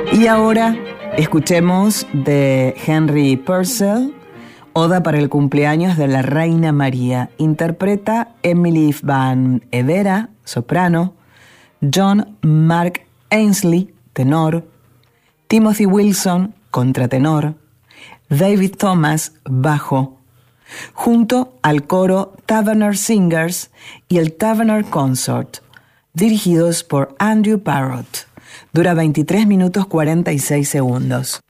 Y ahora escuchemos de Henry Purcell, Oda para el cumpleaños de la Reina María. Interpreta Emily Van Evera, soprano, John Mark Ainsley, tenor, Timothy Wilson, contratenor, David Thomas, bajo, junto al coro Taverner Singers y el Taverner Consort, dirigidos por Andrew Parrott. Dura 23 minutos 46 segundos.